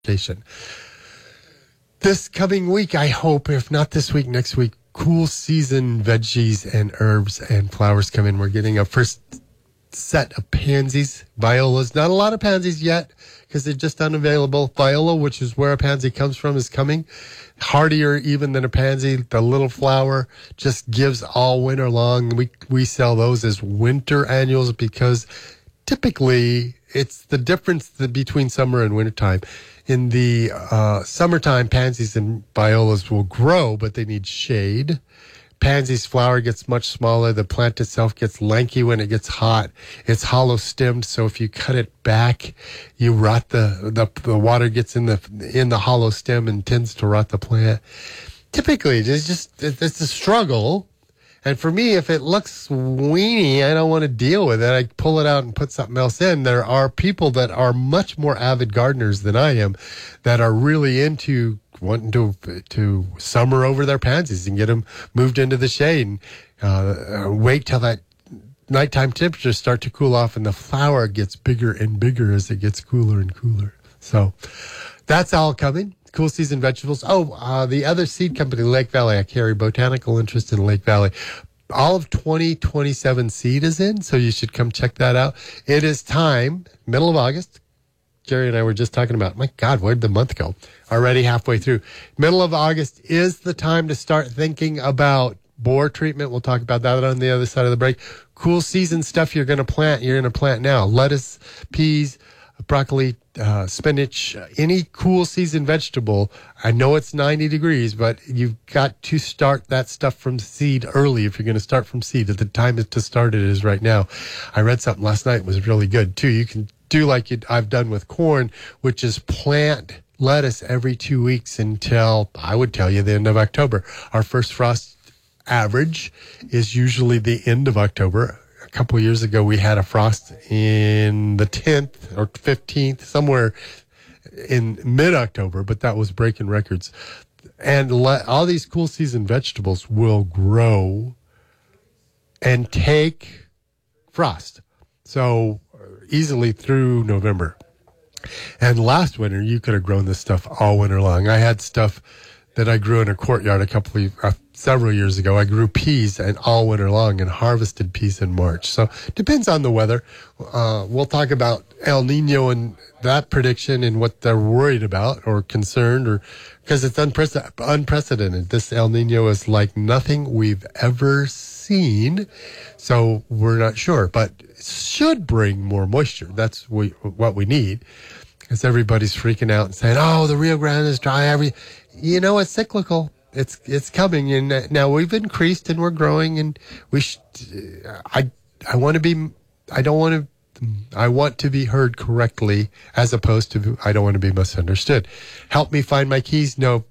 vacation. This coming week, I hope, if not this week, next week, cool season veggies and herbs and flowers come in. We're getting a first set of pansies, violas. Not a lot of pansies yet because they're just unavailable. Viola, which is where a pansy comes from, is coming. Hardier even than a pansy. The little flower just gives all winter long. We sell those as winter annuals because typically it's the difference between summer and wintertime. In the summertime, pansies and violas will grow, but they need shade. Pansy's flower gets much smaller. The plant itself gets lanky when it gets hot. It's hollow stemmed, so if you cut it back, you rot the water gets in the hollow stem and tends to rot the plant. Typically, it's a struggle. And for me, if it looks weeny, I don't want to deal with it. I pull it out and put something else in. There are people that are much more avid gardeners than I am that are really into wanting to summer over their pansies and get them moved into the shade and wait till that nighttime temperatures start to cool off and the flower gets bigger and bigger as it gets cooler and cooler. So that's all coming. Cool season vegetables. The other seed company, Lake Valley. I carry botanical interest in Lake Valley. All of 2027 seed is in, so you should come check that out. It is time, middle of August. Jerry and I were just talking about, my God, where did the month go? Already halfway through. Middle of August is the time to start thinking about borer treatment. We'll talk about that on the other side of the break. Cool season stuff you're going to plant now. Lettuce, peas, broccoli, spinach, any cool season vegetable. I know it's 90 degrees, but you've got to start that stuff from seed early if you're going to start from seed. At the time to start it is right now. I read something last night. It was really good, too. You can do like I've done with corn, which is plant lettuce every 2 weeks until, I would tell you, the end of October. Our first frost average is usually the end of October. A couple of years ago, we had a frost in the 10th or 15th, somewhere in mid-October, but that was breaking records. And all these cool season vegetables will grow and take frost. So easily through November. And last winter, you could have grown this stuff all winter long. I had stuff that I grew in a courtyard several years ago. I grew peas and all winter long and harvested peas in March. So depends on the weather. We'll talk about El Nino and that prediction and what they're worried about or concerned, or because it's unprecedented. This El Nino is like nothing we've ever seen. So we're not sure, but it should bring more moisture. That's what we need, because everybody's freaking out and saying, "Oh, the Rio Grande is dry." It's cyclical. It's coming, and now we've increased and we're growing, and I want to be heard correctly, as opposed to I don't want to be misunderstood. Help me find my keys. No,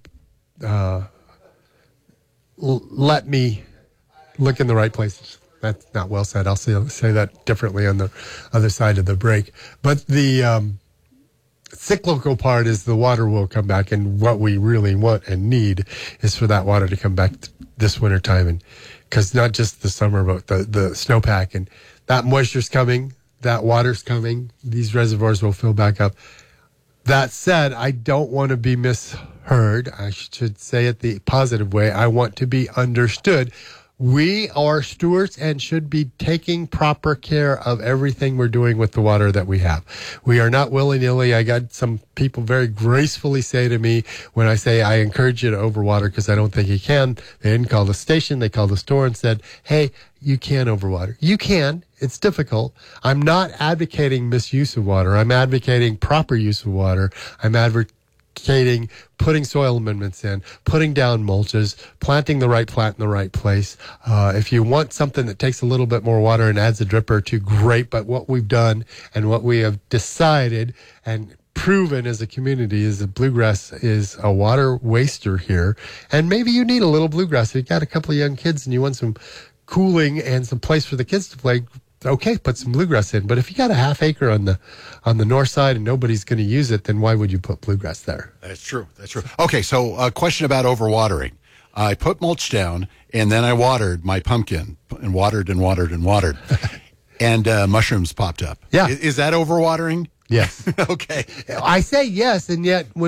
let me look in the right places. That's not well said. I'll say that differently on the other side of the break. But the cyclical part is the water will come back, and what we really want and need is for that water to come back this winter time, and because not just the summer, but the snowpack, and that moisture's coming, that water's coming, these reservoirs will fill back up. That said, I don't want to be misheard. I should say it the positive way. I want to be understood. We are stewards and should be taking proper care of everything we're doing with the water that we have. We are not willy-nilly. I got some people very gracefully say to me when I say I encourage you to overwater because I don't think you can. They didn't call the station. They called the store and said, "Hey, you can overwater." You can. It's difficult. I'm not advocating misuse of water. I'm advocating proper use of water. I'm advocating putting soil amendments in, putting down mulches, planting the right plant in the right place. If you want something that takes a little bit more water and adds a drip or two, great. But what we've done and what we have decided and proven as a community is that bluegrass is a water waster here. And maybe you need a little bluegrass. If you've got a couple of young kids and you want some cooling and some place for the kids to play, okay, put some bluegrass in. But if you got a half acre on the north side and nobody's going to use it, then why would you put bluegrass there? That's true. Okay, so a question about overwatering. I put mulch down, and then I watered my pumpkin, and watered. And mushrooms popped up. Yeah. Is that overwatering? Yes. Okay. I say yes, and yet when